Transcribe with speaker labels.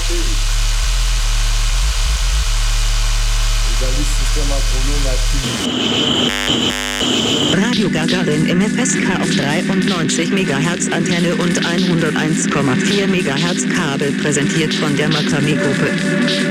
Speaker 1: Radio Gagarin im FSK auf 93 MHz Antenne und 101,4 MHz Kabel, präsentiert von der Makami Gruppe.